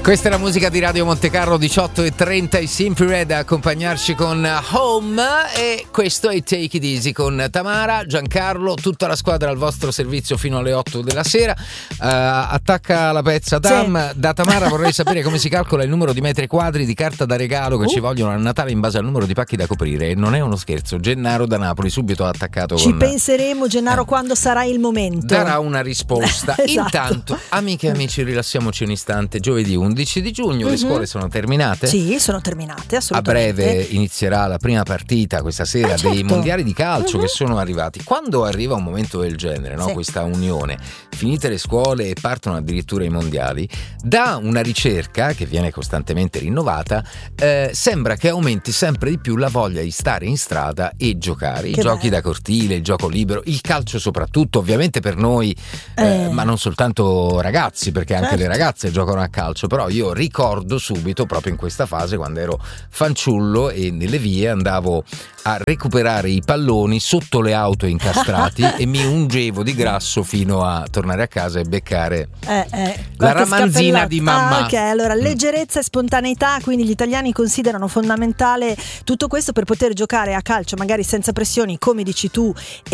Questa è la musica di Radio Montecarlo, 18:30, i Simply Red a accompagnarci con Home, e questo è Take It Easy con Tamara, Giancarlo, tutta la squadra al vostro servizio fino alle 8 della sera. Attacca la pezza Tam. Sì. Da Tamara vorrei sapere come si calcola il numero di metri quadri di carta da regalo che ci vogliono a Natale in base al numero di pacchi da coprire, e non è uno scherzo. Gennaro da Napoli subito ha attaccato. Ci penseremo, Gennaro, quando sarà il momento. Darà una risposta. Esatto. Intanto, amiche e amici, rilassiamoci un istante. Giovedì 11 di giugno, le scuole sono terminate? Sì, sono terminate, assolutamente. A breve inizierà la prima partita questa sera dei mondiali di calcio che sono arrivati. Quando arriva un momento del genere, no? Questa unione, finite le scuole e partono addirittura i mondiali, da una ricerca che viene costantemente rinnovata, sembra che aumenti sempre di più la voglia di stare in strada e giocare. I giochi da cortile, il gioco libero, il calcio soprattutto, ovviamente per noi, ma non soltanto ragazzi, perché anche le ragazze giocano a calcio. Però io ricordo subito, proprio in questa fase, quando ero fanciullo e nelle vie andavo a recuperare i palloni sotto le auto incastrati e mi ungevo di grasso fino a tornare a casa e beccare la ramanzina di mamma. Ok, allora leggerezza e spontaneità, quindi gli italiani considerano fondamentale tutto questo per poter giocare a calcio magari senza pressioni, come dici tu,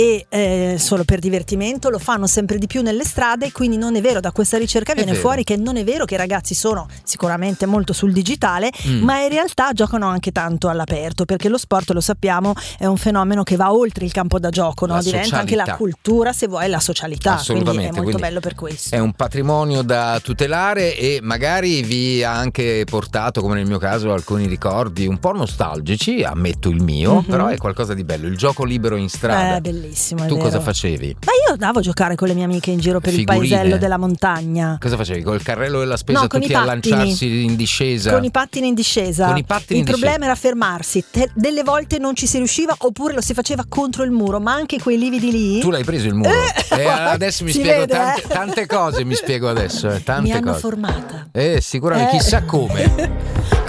e solo per divertimento. Lo fanno sempre di più nelle strade, quindi non è vero, da questa ricerca viene fuori che non è vero che i ragazzi sono sicuramente molto sul digitale, ma in realtà giocano anche tanto all'aperto, perché lo sport, lo sappiamo, è un fenomeno che va oltre il campo da gioco, no? Diventa anche la cultura, se vuoi, la socialità. Assolutamente. Quindi è molto bello per questo. È un patrimonio da tutelare e magari vi ha anche portato, come nel mio caso, alcuni ricordi un po' nostalgici, ammetto il mio, però è qualcosa di bello, il gioco libero in strada. Bellissimo. Tu cosa facevi? Ma io andavo a giocare con le mie amiche in giro per il paesello della montagna. Cosa facevi? Col carrello della spesa, tutti a lanciarsi in discesa? Con i pattini in discesa. Il problema era fermarsi. Delle volte non ci si riusciva, oppure lo si faceva contro il muro, ma anche quei lividi lì. Tu l'hai preso il muro? Adesso mi spiego tante cose, mi spiego adesso. Tante mi hanno cose. formata. Sicuramente, chissà come.